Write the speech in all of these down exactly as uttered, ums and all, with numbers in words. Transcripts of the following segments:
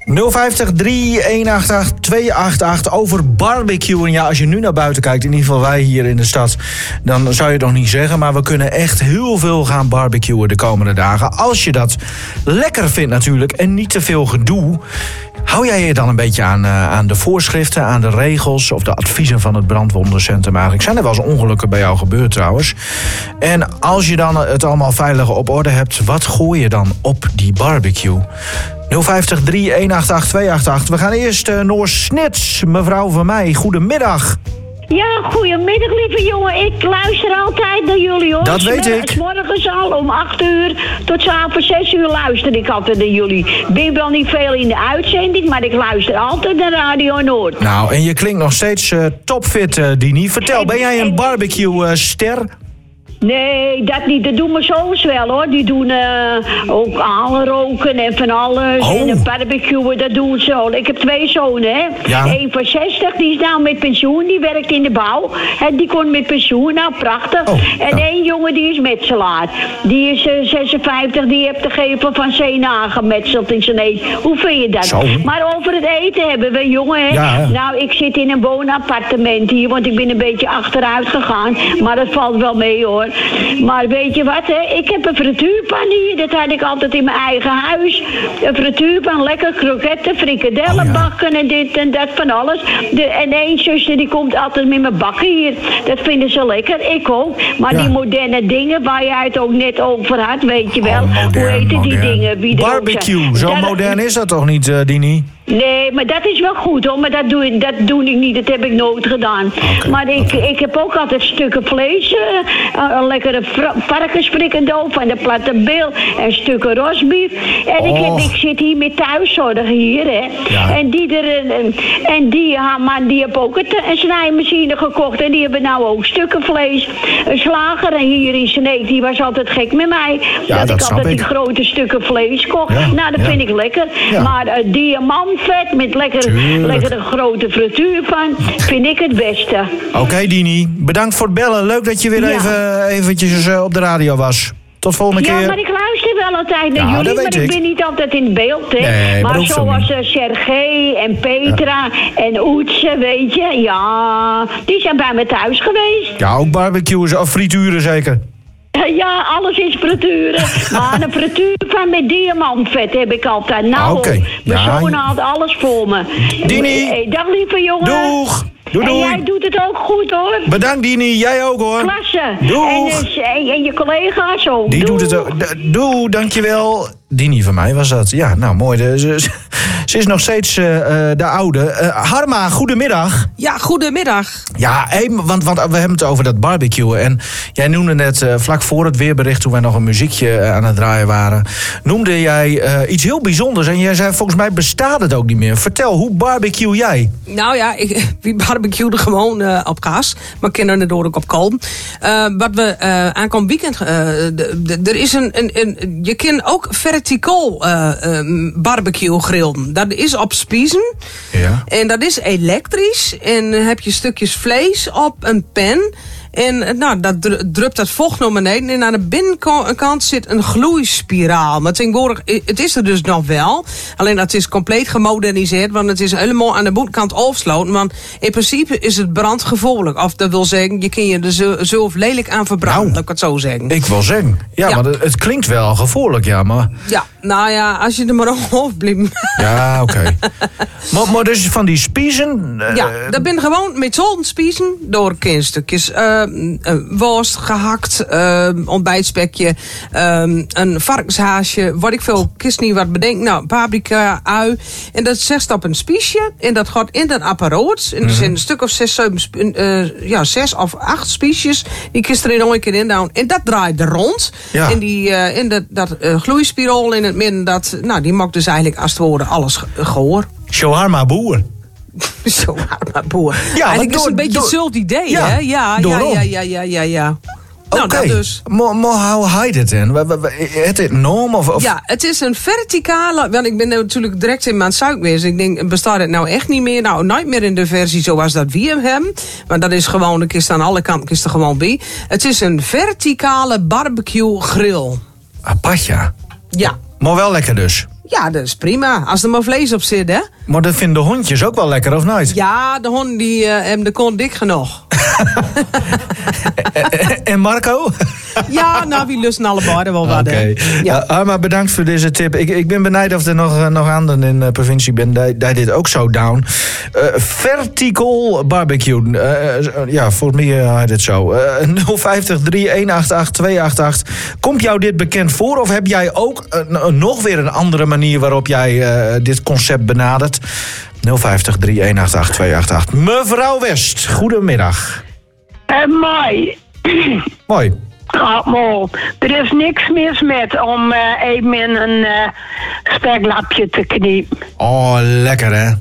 nul vijftig, drie een acht acht, twee acht acht over barbecue. En ja, als je nu naar buiten kijkt, in ieder geval wij hier in de stad, dan zou je het nog niet zeggen, maar we kunnen echt heel veel gaan barbecuen de komende dagen. Als je dat lekker vindt natuurlijk en niet te veel gedoe, hou jij je dan een beetje aan, uh, aan de voorschriften, aan de regels of de adviezen van het brandwondencentrum eigenlijk? Zijn er wel eens ongelukken bij jou gebeurd trouwens? En als je dan het allemaal veilig op orde hebt, wat gooi je dan op die barbecue? nul vijftig, drie een acht acht, twee acht acht. We gaan eerst uh, Noor Snits, mevrouw van mij. Goedemiddag. Ja, goedemiddag lieve jongen. Ik luister altijd naar jullie hoor. Dat weet ik. 's Morgens al om acht uur tot 's avonds zes uur luister ik altijd naar jullie. Ben wel niet veel in de uitzending, maar ik luister altijd naar Radio Noord. Nou, en je klinkt nog steeds uh, topfit, uh, Dini. Vertel, en, ben jij een barbecue-ster? Uh, Nee, dat niet. Dat doen mijn zoons wel hoor. Die doen uh, ook aanroken en van alles. Oh. En een barbecue, dat doen ze al. Ik heb twee zonen, hè. Ja. Eén van zestig, die is nou met pensioen. Die werkt in de bouw. En die komt met pensioen. Nou, prachtig. Oh, en ja. één jongen, die is metselaar. Die is uh, zesenvijftig, die heeft de gevel van Sena gemetseld in zijn eten. Hoe vind je dat? Zo. Maar over het eten hebben we, jongen, hè. Ja. Nou, ik zit in een woonappartement hier, want ik ben een beetje achteruit gegaan. Maar dat valt wel mee, hoor. Maar weet je wat, hè? Ik heb een frituurpan hier. Dat had ik altijd in mijn eigen huis. Een frituurpan, lekker kroketten, frikadellen Oh, ja. bakken en dit en dat van alles. De, en één zuster die komt altijd met mijn bakken hier. Dat vinden ze lekker, ik ook. Maar Ja. die moderne dingen waar jij het ook net over had, weet je wel. Oh, modern, Hoe heten die modern. dingen? Wie er ook Barbecue, zijn. zo Dat- modern is dat toch niet, uh, Dini? Nee, maar dat is wel goed hoor, maar dat doe, ik, dat doe ik niet, dat heb ik nooit gedaan. Okay, maar ik, okay. ik heb ook altijd stukken vlees, uh, een lekkere varkensfrikandel van de platte bil en stukken rosbief. En ik, heb, Oh. ik zit hier met thuiszorg hier, hè. Ja. En die, er, en, en die, ja, man, die heb ook het, een snijmachine gekocht en die hebben nou ook stukken vlees. Een slager hier in Sneek, die was altijd gek met mij. Ja, dat, dat ik snap altijd ik. die grote stukken vlees kocht. Ja, nou, dat ja. vind ik lekker. Ja. Maar uh, diamantvet met lekker, Tuurlijk. lekkere grote frituur van, vind ik het beste. Oké, okay, Dini. Bedankt voor het bellen. Leuk dat je weer Ja. even eventjes uh, op de radio was. Tot volgende Ja, keer. maar ik luister wel altijd naar Ja, jullie, dat weet maar ik ik. ben niet altijd in beeld, hè. Nee, maar maar hoeft ook zoals niet. uh, Sergej en Petra en Oetse, weet je, ja, die zijn bij me thuis geweest. Ja, ook barbecues of frituren zeker. Ja, alles is frituren. Maar een frituurpan met diamantvet heb ik altijd. Nou, Ah, oké. mijn Ja. zoon had alles voor me. Dini. Hey, dag lieve jongen. Doeg. Doei, En doei. jij doet het ook goed hoor. Bedankt, Dini. Jij ook hoor. Klasse. Doeg. En, dus, en, en je collega's ook. Die Doeg. doet het ook. D- Doe, dankjewel. Dini van mij was dat. Ja, nou mooi. De, ze, ze is nog steeds uh, uh, de oude. Uh, Harma, goedemiddag. Ja, goedemiddag. Ja, hey, want, want we hebben het over dat barbecuen. En jij noemde net uh, vlak voor het weerbericht, toen wij nog een muziekje uh, aan het draaien waren, noemde jij uh, iets heel bijzonders. En jij zei, volgens mij bestaat het ook niet meer. Vertel, hoe barbecue jij? Nou ja, ik, we barbecueden gewoon uh, op gas. Maar kinderen door ook op kool. Uh, wat we uh, aankomend weekend... Uh, de, de, er is een, een, een... Je kan ook verticaal uh, um, barbecue grillen. Dat is op spiezen. Ja. En dat is elektrisch. En dan heb je stukjes vlees op een pen. En nou, dat drupt dat vocht naar beneden. En aan de binnenkant zit een gloeispiraal. Maar tegenwoordig, het is er dus nog wel. Alleen dat is compleet gemoderniseerd. Want het is helemaal aan de bovenkant afgesloten. Want in principe is het brandgevaarlijk. Of dat wil zeggen, je kan je er zelf lelijk aan verbranden. Nou, dat ik het zo zeggen. Ik wil zeggen. Ja, Ja. want het, het klinkt wel gevaarlijk, ja, maar... Ja, nou ja, als je er maar op blijft. Ja, oké. Okay. maar, maar dus van die spiezen... Uh, Ja, dat ben gewoon met zo'n spiezen door kindstukjes. Uh, uh, worst, gehakt, uh, ontbijtspekje, uh, een varkenshaasje, wat ik veel, kist niet wat bedenk. Nou, paprika, ui. En dat zegt op een spiesje. En dat gaat in dat apparaat. En er Mm-hmm. zijn een stuk of zes, zeven, sp- uh, ja, zes of acht spiesjes. Die kist er in een keer in down. En dat draait er rond. Ja. En die, uh, in dat, dat uh, gloeispiraal in het midden, dat, nou, die maakt dus eigenlijk als het ware alles ge- gehoor. Shawarma boer. Zo, maar boer. Ja, Eigenlijk maar is het een door- beetje door- hetzelfde idee, Ja, hè? Ja, ja, daarom. ja, ja, ja, ja, ja. Nou, Oké, dat dus. maar, maar hoe heet het dan? Wa- wa- wa- Het is norm of... of... Ja, het is een verticale... Want ik ben natuurlijk direct in mijn suik geweest. Ik denk, bestaat het nou echt niet meer? Nou, nooit meer in de versie zoals dat we hem hebben. Maar dat is gewoon, de kist aan alle kanten kist er gewoon bij. Het is een verticale barbecue grill. Apart, ja. Ja. Maar wel lekker dus. Ja, dat is prima. Als er maar vlees op zit, hè? Maar dat vinden de hondjes ook wel lekker, of niet? Ja, de honden die, uh, hebben de kont dik genoeg. En Marco? Ja, nou, wie lusten allebei wel wat. Oké. Okay. Ja. Uh, Arma, bedankt voor deze tip. Ik, ik ben benieuwd of er nog, uh, nog anderen in de provincie zijn die, die dit ook zo down. Uh, vertical barbecue. Uh, uh, ja, volgens mij uh, heet het zo. Uh, nul vijftig drie een acht acht twee acht acht. Komt jou dit bekend voor? Of heb jij ook uh, nog weer een andere manier waarop jij uh, dit concept benadert? nul vijftig drie een acht acht twee acht acht. Mevrouw West, goedemiddag. Uh, mooi. Mooi. Oh, mooi. Er is niks mis met om uh, even in een uh, speklapje te kniepen. Oh, lekker hè?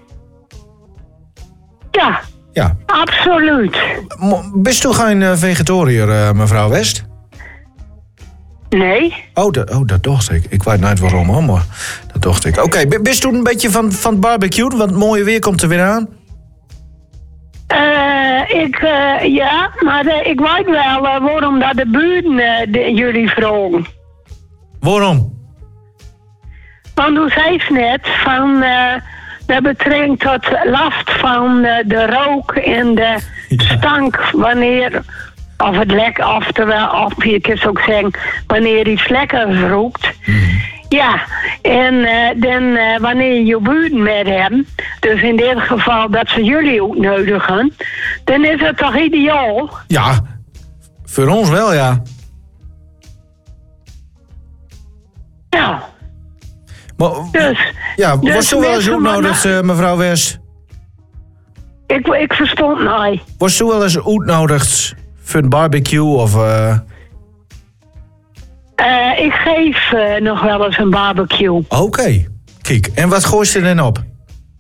Ja, Ja. absoluut. Bist u geen uh, vegetariër, uh, mevrouw West? Nee. Oh, dat, oh, dat dacht ik. Ik weet niet waarom, hoor, maar dat dacht ik. Oké, okay, bist u een beetje van, van barbecue? Want het mooie weer komt er weer aan. Uh, ik, uh, ja, maar uh, ik weet wel uh, waarom dat de buren uh, de, jullie vroegen. Waarom? Want u zei net van, uh, dat betrekking tot last van uh, de rook en de Ja. stank wanneer, of het lek, oftewel, of je kunt ook zeggen, wanneer iets lekker roekt. Mm. Ja, en uh, dan uh, wanneer je je buren met hem, dus in dit geval dat ze jullie uitnodigen, dan is het toch ideaal? Ja, voor ons wel, ja. Ja, Maar, dus... ja, dus was toen wel eens mensen, uitnodigd, maar- uh, mevrouw West? Ik, ik verstond mij. Was toen wel eens uitnodigd voor een barbecue of... Uh... Uh, ik geef uh, nog wel eens een barbecue. Oké, okay. Kijk. En wat gooit je er dan op?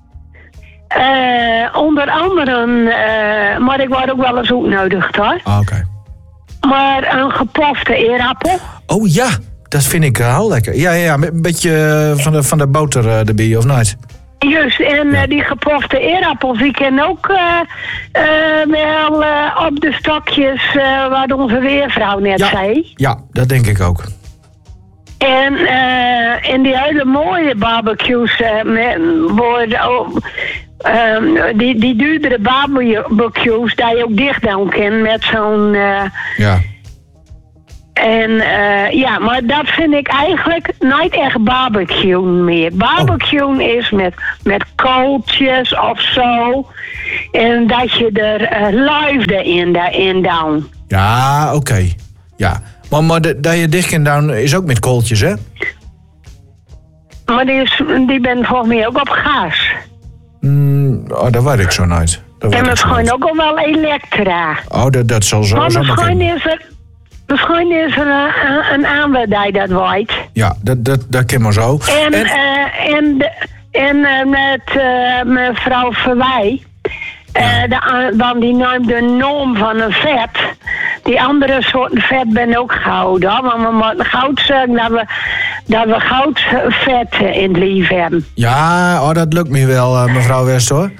Uh, onder andere, uh, maar ik word ook wel eens uitgenodigd hoor. Ah, oké. Okay. Maar een gepofte eerappel. Oh ja, dat vind ik uh, heel lekker. Ja, ja, ja, met een beetje uh, van, de, van de boter uh, erbij, of niet? Juist, en uh, die gepofte eerappels, die kennen ook uh, uh, wel uh, op de stokjes, uh, wat onze weervrouw net Ja. zei. Ja, dat denk ik ook. En uh, in die hele mooie barbecues uh, met, worden ook, uh, die, die duurdere barbecues, die je ook dicht dan kent met zo'n... Uh, Ja. En uh, ja, maar dat vind ik eigenlijk niet echt barbecue meer. Barbecue oh. is met, met kooltjes of zo. En dat je er uh, live in, in down. Ja, oké. Okay. Ja. Maar, maar de, dat je dicht in down is ook met kooltjes, hè? Maar die, is, die ben volgens mij ook op gas. Mm, oh, dat weet ik zo niet. Dat en misschien ook al wel elektra. Oh, dat, dat zal zo maar zo misschien is er... Misschien is er een, een aanwet die dat weet. Ja, dat, dat, dat ken maar zo. En, en, uh, en, de, en uh, met uh, mevrouw Verwij, uh, de, dan die neemt de norm van een vet. Die andere soorten vet ben ook gehouden. Hoor. Want we moeten goud zeggen dat we, dat we goudvet in het lief hebben. Ja, oh, dat lukt me wel, uh, mevrouw West, hoor.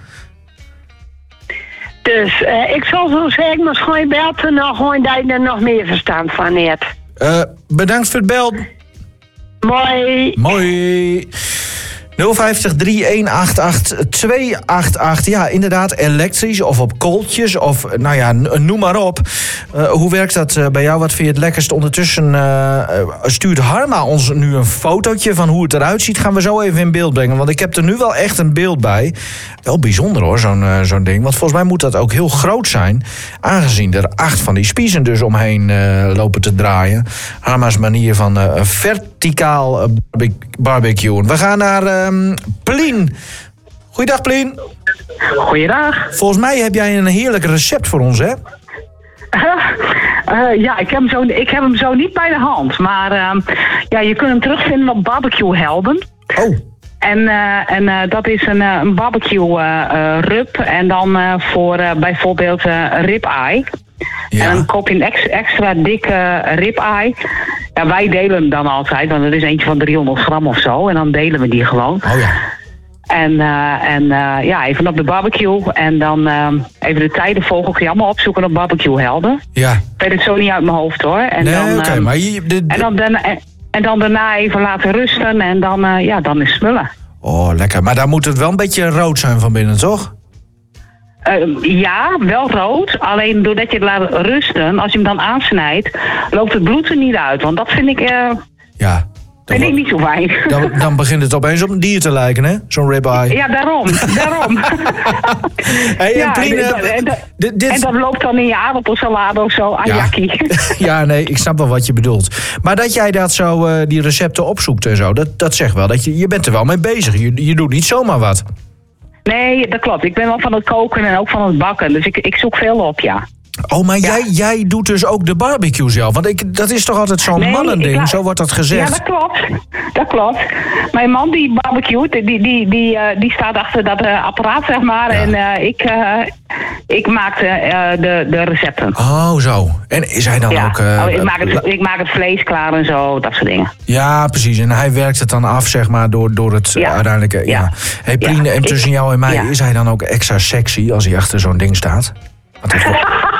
Dus uh, ik zal zo zeggen, misschien belt er nog gewoon dat je er nog meer verstand van hebt. Uh, bedankt voor het bel. Mooi. Mooi. nul vijftig drie een acht acht twee acht acht. Ja, inderdaad, elektrisch of op kooltjes of nou ja, noem maar op. Uh, hoe werkt dat uh, bij jou? Wat vind je het lekkerst? Ondertussen uh, stuurt Harma ons nu een fotootje van hoe het eruit ziet. Gaan we zo even in beeld brengen. Want ik heb er nu wel echt een beeld bij. Wel bijzonder hoor, zo'n, uh, zo'n ding. Want volgens mij moet dat ook heel groot zijn. Aangezien er acht van die spiezen dus omheen uh, lopen te draaien. Harma's manier van uh, verticaal uh, barbecuen. We gaan naar... Uh, Um, Plien. Goeiedag, Plien. Goeiedag. Volgens mij heb jij een heerlijk recept voor ons, hè? Uh, uh, ja, ik heb, hem zo, ik heb hem zo niet bij de hand. Maar uh, ja, je kunt hem terugvinden op Barbecue Helden. Oh. En, uh, en uh, dat is een, uh, een barbecue uh, uh, rub. En dan uh, voor uh, bijvoorbeeld uh, rib-eye. Ja. En dan koop je een extra, extra dikke rib-eye. Ja, wij delen hem dan altijd, want het is eentje van driehonderd gram of zo. En dan delen we die gewoon. Oh ja. En, uh, en uh, ja, even op de barbecue. En dan uh, even de tijden volgen. Kun je allemaal opzoeken op Barbecue Helden. Ja. Ik weet het zo niet uit mijn hoofd hoor. En nee, dan, oké. Okay, uh, maar je, de, de... En dan, dan, en, En dan daarna even laten rusten en dan, uh, ja, dan is smullen. Oh, lekker. Maar daar moet het wel een beetje rood zijn van binnen, toch? Uh, ja, wel rood. Alleen doordat je het laat rusten, als je hem dan aansnijdt, loopt het bloed er niet uit. Want dat vind ik, uh, ja, vind ik niet zo fijn. Dan, dan begint het opeens op een dier te lijken, hè? Zo'n ribeye. Ja, daarom. daarom. Hey, ja, en, Plien, en, en, en, dit, dit... en dat loopt dan in je aardappelsalade of zo, ayaki. Ja. ja, nee, ik snap wel wat je bedoelt. Maar dat jij dat zo, uh, die recepten opzoekt en zo, dat, dat zegt wel dat je, je bent er wel mee bezig. Je, je doet niet zomaar wat. Nee, dat klopt. Ik ben wel van het koken en ook van het bakken. Dus ik, ik zoek veel op, ja. Oh, maar ja. jij, jij doet dus ook de barbecue zelf? Want ik, dat is toch altijd zo'n nee, mannending? la- Zo wordt dat gezegd. Ja, dat klopt. Dat klopt. Mijn man die barbecuet, die, die, die, uh, die staat achter dat uh, apparaat, zeg maar. Ja. En uh, ik, uh, ik maak de, uh, de, de recepten. Oh, zo. En is hij dan ja. ook... Uh, oh, ik, maak het, ik maak het vlees klaar en zo, dat soort dingen. Ja, precies. En hij werkt het dan af, zeg maar, door, door het ja. uh, uiteindelijke... Ja. Ja. Hey, Plien, ja. en tussen ik, jou en mij, ja. is hij dan ook extra sexy als hij achter zo'n ding staat? Wat is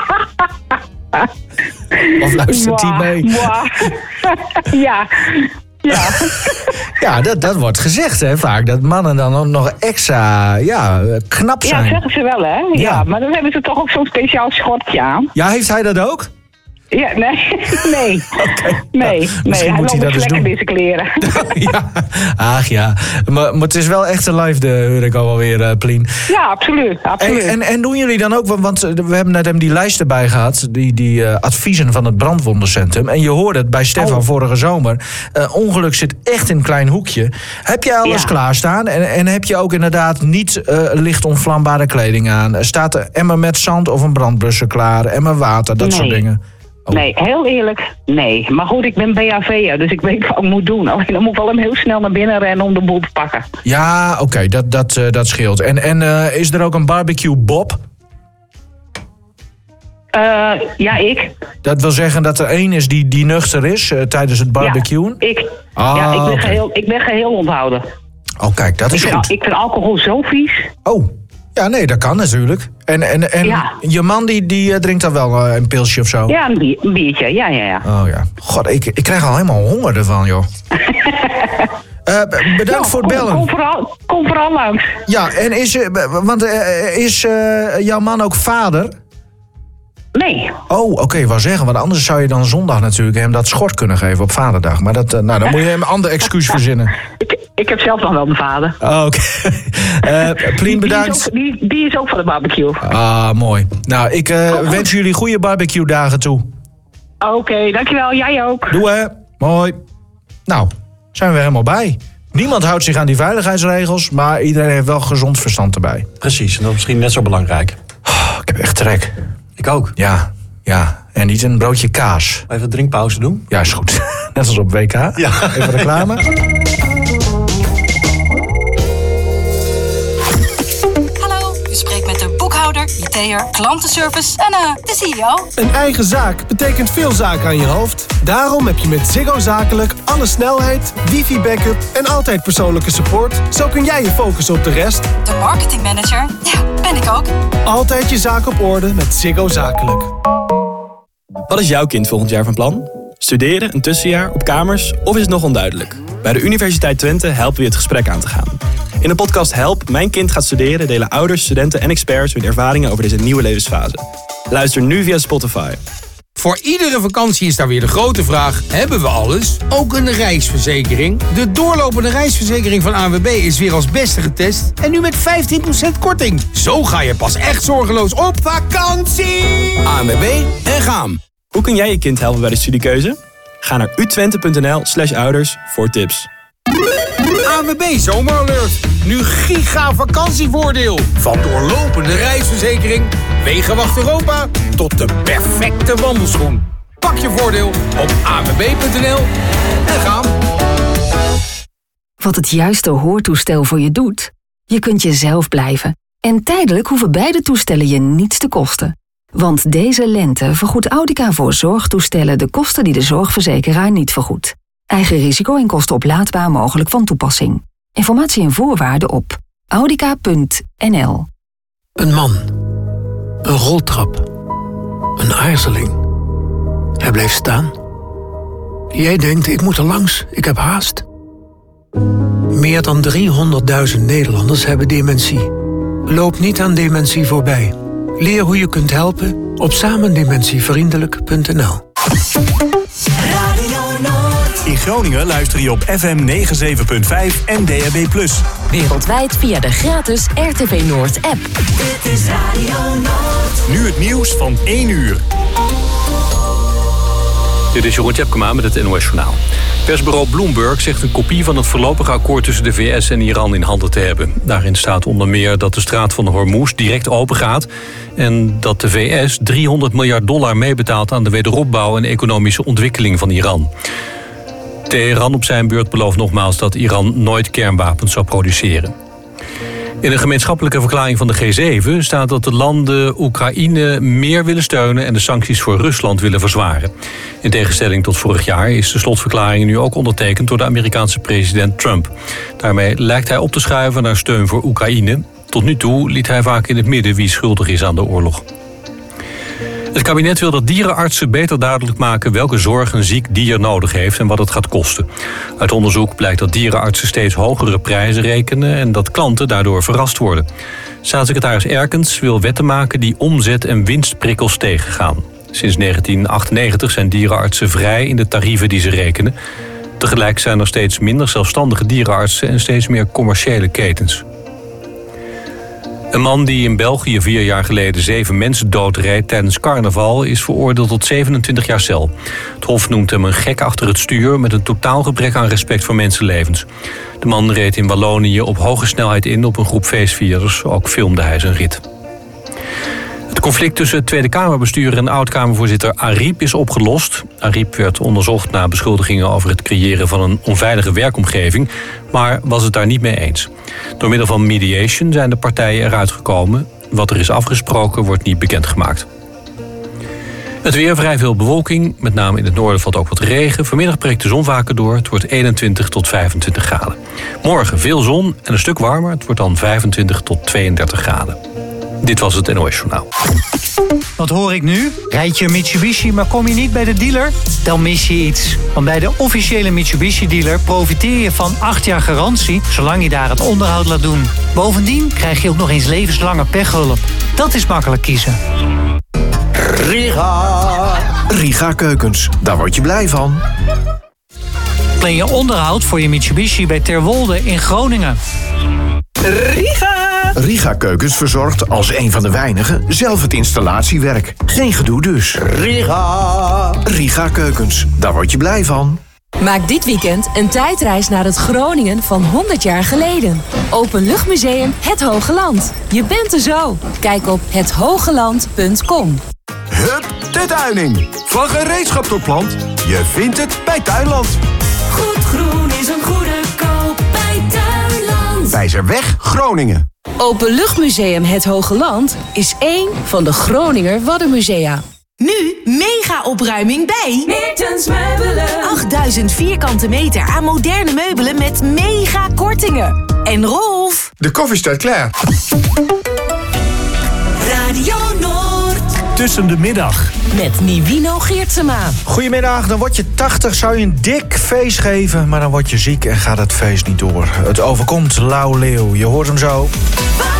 Of luistert hij mee? ja. Ja, ja dat, dat wordt gezegd, hè, vaak. Dat mannen dan ook nog extra ja, knap zijn. Ja, zeggen ze wel, hè? Ja. ja, maar dan hebben ze toch ook zo'n speciaal schortje aan. Ja, heeft hij dat ook? Ja, nee. Nee. Okay. Nee, nou, nee. Hij loopt dus lekker in zijn kleren. ja. Ach ja. Maar, maar het is wel echt een liefde, hoor ik al alweer, uh, Plien. Ja, absoluut. absoluut. En, en, en doen jullie dan ook, want we hebben net hem die lijst erbij gehad, die, die uh, adviezen van het brandwondencentrum. En je hoorde het bij Stefan oh. vorige zomer. Uh, ongeluk zit echt in een klein hoekje. Heb jij alles ja. klaarstaan? En, en heb je ook inderdaad niet uh, licht onvlambare kleding aan? Staat er emmer met zand of een brandblusser klaar? Emmer water, dat nee. soort dingen? Oh. Nee, heel eerlijk, nee. Maar goed, ik ben B H V'er, dus ik weet wat ik moet doen. Alleen dan moet ik wel hem heel snel naar binnen rennen om de boel te pakken. Ja, oké, okay, dat, dat, uh, dat scheelt. En, en uh, is er ook een barbecue Bob? Uh, ja, ik. Dat wil zeggen dat er één is die, die nuchter is uh, tijdens het barbecuen? Ja, ik. Ah, ja, ik ben, okay. geheel, ik ben geheel onthouden. Oh, kijk, dat is ik goed. Vind, ik vind alcohol zo vies. Oh, ja, nee, dat kan natuurlijk. En, en, en ja. je man die, die uh, drinkt dan wel uh, een pilsje of zo? Ja, een, bier, een biertje, ja, ja, ja. Oh ja. God, ik, ik krijg al helemaal honger ervan, joh. uh, bedankt nou, voor het bellen. Kom, kom, vooral, kom vooral langs. Ja, en is, uh, want, uh, is uh, jouw man ook vader? Nee. Oh, oké, okay, wou zeggen, want anders zou je dan zondag natuurlijk hem dat schort kunnen geven op vaderdag. Maar dat, uh, nou, dan moet je een ander excuus verzinnen. Ik, ik heb zelf nog wel een vader. Oh, oké. Okay. Uh, Plien, bedankt. Die is, ook, die, die is ook van de barbecue. Ah, mooi. Nou, ik uh, oh, wens jullie goede barbecue dagen toe. Oké, okay, dankjewel. Jij ook. Doe hè. Mooi. Nou, zijn we helemaal bij. Niemand houdt zich aan die veiligheidsregels, maar iedereen heeft wel gezond verstand erbij. Precies, en dat is misschien net zo belangrijk. Oh, ik heb echt trek. Ik ook. Ja, ja. En niet een broodje kaas. Even een drinkpauze doen? Ja, is goed. Net als op W K. Ja. Even reclame. Hallo, u spreekt met de boekhouder, I T'er, klantenservice en uh, de C E O. Een eigen zaak betekent veel zaken aan je hoofd. Daarom heb je met Ziggo Zakelijk alle snelheid, wifi-backup en altijd persoonlijke support. Zo kun jij je focussen op de rest. De marketingmanager? Ja, ben ik ook. Altijd je zaak op orde met Ziggo Zakelijk. Wat is jouw kind volgend jaar van plan? Studeren, een tussenjaar, op kamers of is het nog onduidelijk? Bij de Universiteit Twente helpen we je het gesprek aan te gaan. In de podcast Help, mijn kind gaat studeren delen ouders, studenten en experts hun ervaringen over deze nieuwe levensfase. Luister nu via Spotify. Voor iedere vakantie is daar weer de grote vraag, hebben we alles? Ook een reisverzekering? De doorlopende reisverzekering van A W B is weer als beste getest en nu met vijftien procent korting. Zo ga je pas echt zorgeloos op vakantie! A W B en Gaam. Hoe kun jij je kind helpen bij de studiekeuze? Ga naar utwente.nl slash ouders voor tips. A W B Zomeralert. Nu giga vakantievoordeel. Van doorlopende reisverzekering, Wegenwacht Europa tot de perfecte wandelschoen. Pak je voordeel op a w b punt n l en gaan. Wat het juiste hoortoestel voor je doet? Je kunt jezelf blijven. En tijdelijk hoeven beide toestellen je niets te kosten. Want deze lente vergoedt Audica voor zorgtoestellen de kosten die de zorgverzekeraar niet vergoedt. Eigen risico en kosten oplaadbaar mogelijk van toepassing. Informatie en voorwaarden op audica punt n l. Een man. Een roltrap. Een aarzeling. Hij bleef staan. Jij denkt, ik moet er langs, ik heb haast. Meer dan driehonderdduizend Nederlanders hebben dementie. Loop niet aan dementie voorbij. Leer hoe je kunt helpen op samendementievriendelijk punt n l. In Groningen luister je op F M negenenzeventig punt vijf en D A B plus. Wereldwijd via de gratis R T V Noord app. Dit is Radio Noord. Nu het nieuws van één uur. Dit is Jeroen Tjepkema met het N O S Journaal. Persbureau Bloomberg zegt een kopie van het voorlopige akkoord tussen de V S en Iran in handen te hebben. Daarin staat onder meer dat de straat van Hormuz direct open gaat en dat de V S driehonderd miljard dollar meebetaalt aan de wederopbouw en economische ontwikkeling van Iran. Teheran op zijn beurt belooft nogmaals dat Iran nooit kernwapens zal produceren. In een gemeenschappelijke verklaring van de G zeven staat dat de landen Oekraïne meer willen steunen en de sancties voor Rusland willen verzwaren. In tegenstelling tot vorig jaar is de slotverklaring nu ook ondertekend door de Amerikaanse president Trump. Daarmee lijkt hij op te schuiven naar steun voor Oekraïne. Tot nu toe liet hij vaak in het midden wie schuldig is aan de oorlog. Het kabinet wil dat dierenartsen beter duidelijk maken welke zorg een ziek dier nodig heeft en wat het gaat kosten. Uit onderzoek blijkt dat dierenartsen steeds hogere prijzen rekenen en dat klanten daardoor verrast worden. Staatssecretaris Erkens wil wetten maken die omzet- en winstprikkels tegengaan. Sinds negentien achtennegentig zijn dierenartsen vrij in de tarieven die ze rekenen. Tegelijk zijn er steeds minder zelfstandige dierenartsen en steeds meer commerciële ketens. Een man die in België vier jaar geleden zeven mensen doodreed tijdens carnaval is veroordeeld tot zevenentwintig jaar cel. Het Hof noemt hem een gek achter het stuur met een totaal gebrek aan respect voor mensenlevens. De man reed in Wallonië op hoge snelheid in op een groep feestvierders. Ook filmde hij zijn rit. Het conflict tussen het Tweede Kamerbestuur en oud-Kamervoorzitter Ariep is opgelost. Ariep werd onderzocht na beschuldigingen over het creëren van een onveilige werkomgeving, maar was het daar niet mee eens. Door middel van mediation zijn de partijen eruit gekomen. Wat er is afgesproken wordt niet bekendgemaakt. Het weer, vrij veel bewolking. Met name in het noorden valt ook wat regen. Vanmiddag breekt de zon vaker door. Het wordt eenentwintig tot vijfentwintig graden. Morgen veel zon en een stuk warmer. Het wordt dan vijfentwintig tot tweeëndertig graden. Dit was het N O S Journaal. Wat hoor ik nu? Rijd je een Mitsubishi, maar kom je niet bij de dealer? Dan mis je iets. Want bij de officiële Mitsubishi-dealer profiteer je van acht jaar garantie, zolang je daar het onderhoud laat doen. Bovendien krijg je ook nog eens levenslange pechhulp. Dat is makkelijk kiezen. Riga. Riga Keukens, daar word je blij van. Plan je onderhoud voor je Mitsubishi bij Terwolde in Groningen. Riga. Riga Keukens verzorgt als een van de weinigen zelf het installatiewerk. Geen gedoe dus. Riga. Riga Keukens, daar word je blij van. Maak dit weekend een tijdreis naar het Groningen van honderd jaar geleden. Openluchtmuseum Het Hoge Land. Je bent er zo. Kijk op het hogeland punt com. Hup, de tuining. Van gereedschap tot plant. Je vindt het bij Tuinland. Goed groen is een goede koop bij Tuinland. Wijzerweg, Groningen. Openluchtmuseum Het Hoge Land is één van de Groninger Waddenmusea. Nu mega opruiming bij Meertens Meubelen. achtduizend vierkante meter aan moderne meubelen met mega kortingen. En Rolf. De koffie staat klaar. Radio Noord. Tussen de middag. Met Nivino Geertsema. Goedemiddag, dan word je tachtig, zou je een dik feest geven, maar dan word je ziek en gaat het feest niet door. Het overkomt Lau Leeuw, je hoort hem zo.